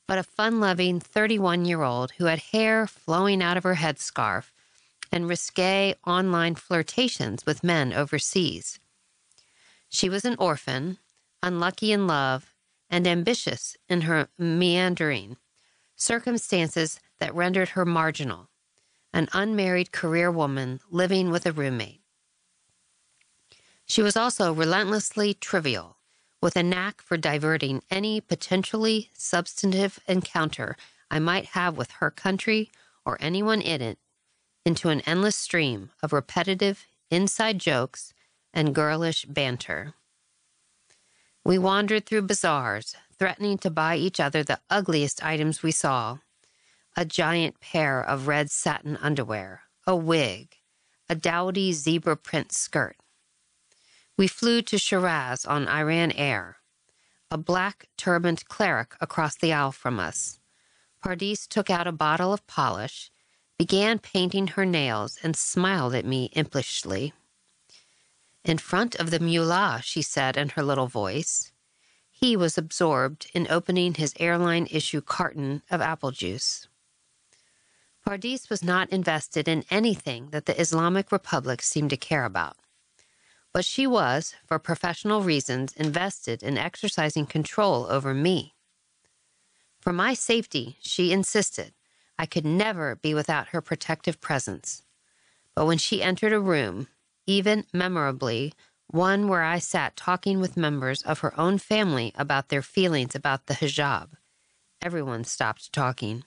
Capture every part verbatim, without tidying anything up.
but a fun-loving thirty-one-year-old who had hair flowing out of her headscarf and risque online flirtations with men overseas. She was an orphan, unlucky in love, and ambitious in her meandering, circumstances that rendered her marginal, an unmarried career woman living with a roommate. She was also relentlessly trivial, with a knack for diverting any potentially substantive encounter I might have with her country or anyone in it into an endless stream of repetitive inside jokes and girlish banter. We wandered through bazaars, threatening to buy each other the ugliest items we saw: a giant pair of red satin underwear, a wig, a dowdy zebra print skirt. We flew to Shiraz on Iran Air, a black turbaned cleric across the aisle from us. Pardis took out a bottle of polish, began painting her nails, and smiled at me impishly. In front of the mullah, she said in her little voice. He was absorbed in opening his airline-issue carton of apple juice. Pardis was not invested in anything that the Islamic Republic seemed to care about. But she was, for professional reasons, invested in exercising control over me. For my safety, she insisted, I could never be without her protective presence. But when she entered a room, even memorably, one where I sat talking with members of her own family about their feelings about the hijab, everyone stopped talking.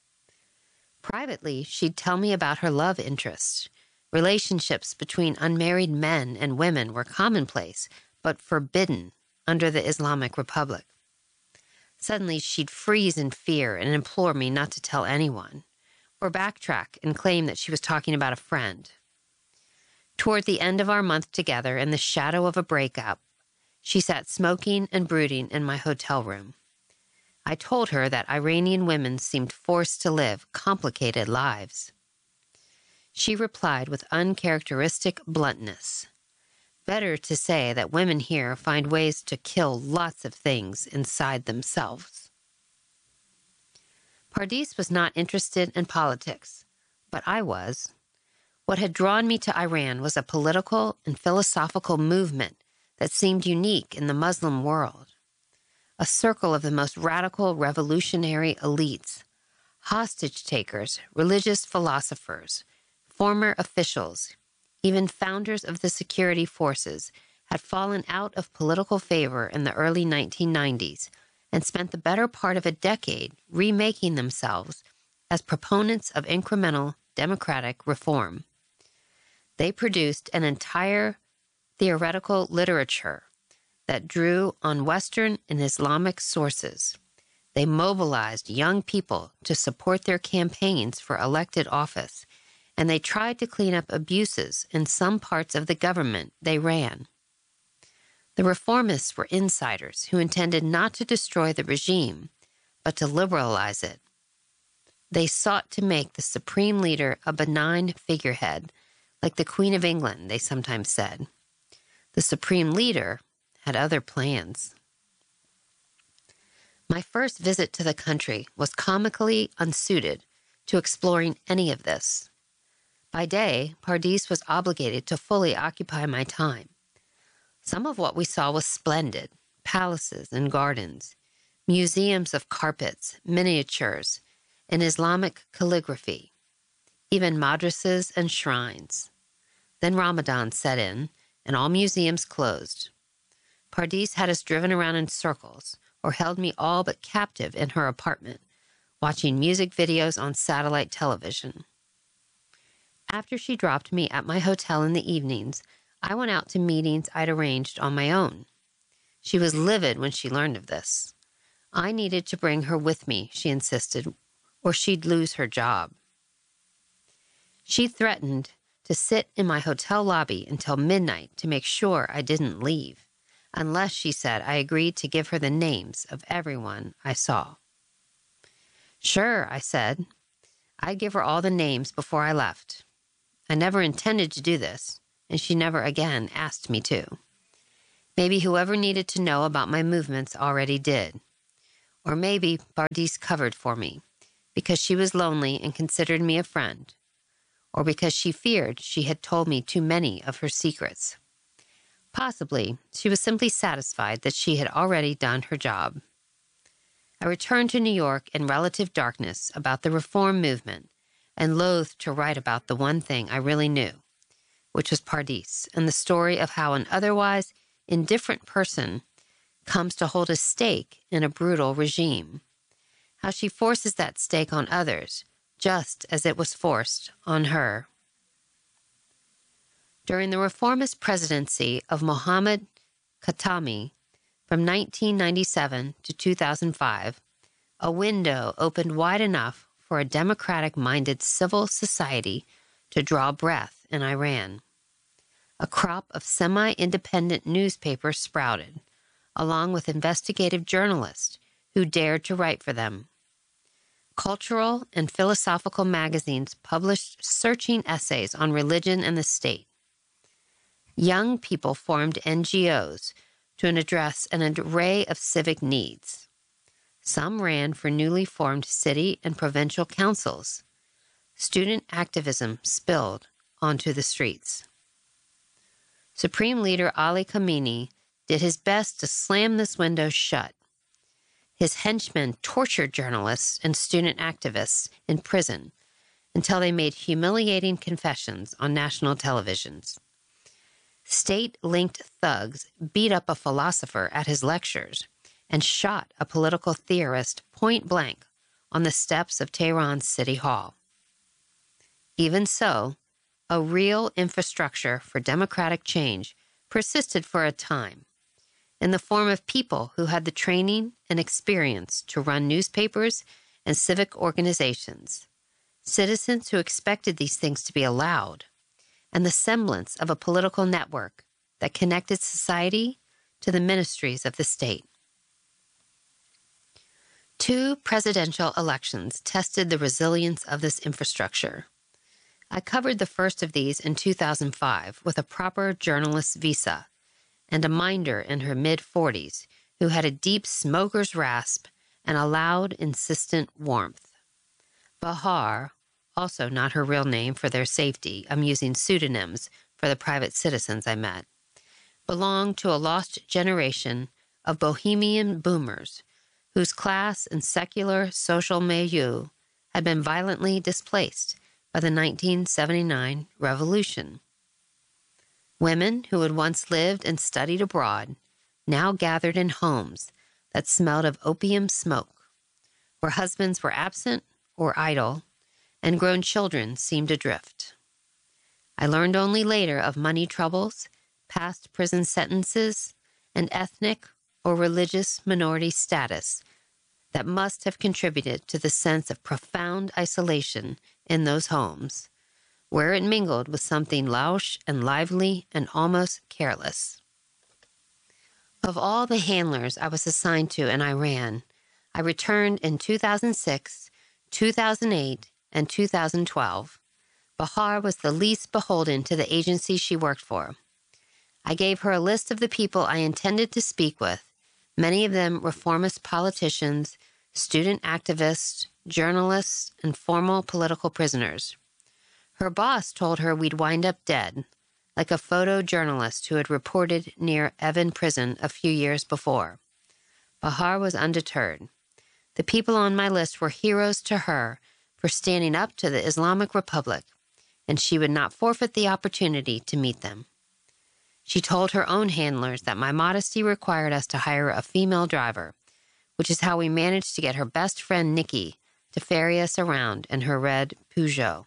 Privately, she'd tell me about her love interests. Relationships between unmarried men and women were commonplace, but forbidden under the Islamic Republic. Suddenly, she'd freeze in fear and implore me not to tell anyone, or backtrack and claim that she was talking about a friend. Toward the end of our month together, in the shadow of a breakup, she sat smoking and brooding in my hotel room. I told her that Iranian women seemed forced to live complicated lives. She replied with uncharacteristic bluntness. Better to say that women here find ways to kill lots of things inside themselves. Pardis was not interested in politics, but I was. What had drawn me to Iran was a political and philosophical movement that seemed unique in the Muslim world. A circle of the most radical revolutionary elites, hostage-takers, religious philosophers, former officials, even founders of the security forces, had fallen out of political favor in the early nineteen nineties and spent the better part of a decade remaking themselves as proponents of incremental democratic reform. They produced an entire theoretical literature that drew on Western and Islamic sources. They mobilized young people to support their campaigns for elected office, and they tried to clean up abuses in some parts of the government they ran. The reformists were insiders who intended not to destroy the regime, but to liberalize it. They sought to make the supreme leader a benign figurehead, like the Queen of England, they sometimes said. The supreme leader had other plans. My first visit to the country was comically unsuited to exploring any of this. By day, Pardis was obligated to fully occupy my time. Some of what we saw was splendid: palaces and gardens, museums of carpets, miniatures, and Islamic calligraphy, even madrasas and shrines. Then Ramadan set in, and all museums closed. Pardis had us driven around in circles, or held me all but captive in her apartment, watching music videos on satellite television. After she dropped me at my hotel in the evenings, I went out to meetings I'd arranged on my own. She was livid when she learned of this. I needed to bring her with me, she insisted, or she'd lose her job. She threatened to sit in my hotel lobby until midnight to make sure I didn't leave, unless, she said, I agreed to give her the names of everyone I saw. Sure, I said. I'd give her all the names before I left. I never intended to do this, and she never again asked me to. Maybe whoever needed to know about my movements already did. Or maybe Bardice covered for me because she was lonely and considered me a friend, or because she feared she had told me too many of her secrets. Possibly, she was simply satisfied that she had already done her job. I returned to New York in relative darkness about the reform movement and loathed to write about the one thing I really knew, which was Pardis, and the story of how an otherwise indifferent person comes to hold a stake in a brutal regime, how she forces that stake on others, just as it was forced on her. During the reformist presidency of Mohammad Khatami from nineteen ninety-seven to two thousand five, a window opened wide enough for a democratic-minded civil society to draw breath in Iran. A crop of semi-independent newspapers sprouted, along with investigative journalists who dared to write for them. Cultural and philosophical magazines published searching essays on religion and the state. Young people formed N G Os to address an array of civic needs. Some ran for newly formed city and provincial councils. Student activism spilled onto the streets. Supreme Leader Ali Khamenei did his best to slam this window shut. His henchmen tortured journalists and student activists in prison until they made humiliating confessions on national televisions. State-linked thugs beat up a philosopher at his lectures and shot a political theorist point blank on the steps of Tehran's City Hall. Even so, a real infrastructure for democratic change persisted for a time, in the form of people who had the training and experience to run newspapers and civic organizations, citizens who expected these things to be allowed, and the semblance of a political network that connected society to the ministries of the state. Two presidential elections tested the resilience of this infrastructure. I covered the first of these in two thousand five with a proper journalist's visa and a minder in her mid-forties who had a deep smoker's rasp and a loud, insistent warmth. Bahar, also not her real name for their safety, I'm using pseudonyms for the private citizens I met, belonged to a lost generation of bohemian boomers whose class and secular social milieu had been violently displaced by the nineteen seventy-nine revolution. Women who had once lived and studied abroad now gathered in homes that smelled of opium smoke, where husbands were absent or idle, and grown children seemed adrift. I learned only later of money troubles, past prison sentences, and ethnic or religious minority status that must have contributed to the sense of profound isolation in those homes, where it mingled with something louche and lively and almost careless. Of all the handlers I was assigned to in Iran, I returned in two thousand six, two thousand eight, and two thousand twelve. Bahar was the least beholden to the agency she worked for. I gave her a list of the people I intended to speak with, many of them reformist politicians, student activists, journalists, and former political prisoners. Her boss told her we'd wind up dead, like a photojournalist who had reported near Evin Prison a few years before. Bahar was undeterred. The people on my list were heroes to her for standing up to the Islamic Republic, and she would not forfeit the opportunity to meet them. She told her own handlers that my modesty required us to hire a female driver, which is how we managed to get her best friend Nikki to ferry us around in her red Peugeot.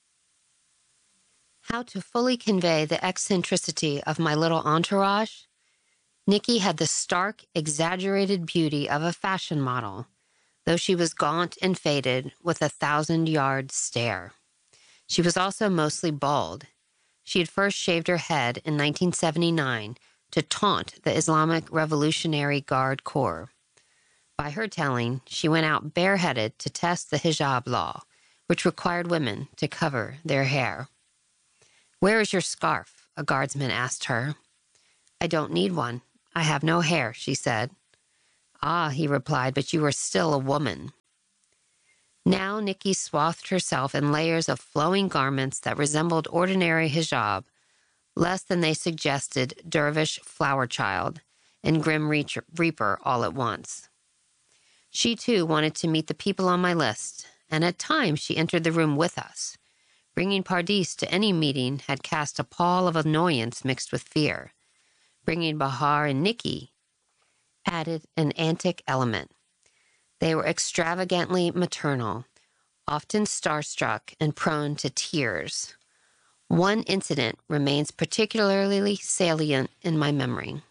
How to fully convey the eccentricity of my little entourage? Nikki had the stark, exaggerated beauty of a fashion model, though she was gaunt and faded with a thousand-yard stare. She was also mostly bald. She had first shaved her head in nineteen seventy-nine to taunt the Islamic Revolutionary Guard Corps. By her telling, she went out bareheaded to test the hijab law, which required women to cover their hair. "Where is your scarf?" a guardsman asked her. "I don't need one. I have no hair," she said. Ah, he replied, but you are still a woman. Now Nikki swathed herself in layers of flowing garments that resembled ordinary hijab, less than they suggested dervish flower child and grim reaper all at once. She, too, wanted to meet the people on my list, and at times she entered the room with us. Bringing Pardis to any meeting had cast a pall of annoyance mixed with fear. Bringing Bahar and Nikki added an antic element. They were extravagantly maternal, often starstruck and prone to tears. One incident remains particularly salient in my memory.